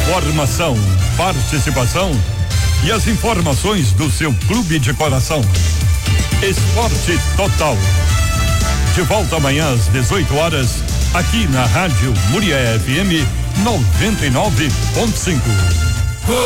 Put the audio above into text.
Informação, participação e as informações do seu clube de coração. Esporte Total. De volta amanhã às 18 horas, aqui na Rádio Murié FM 99.5.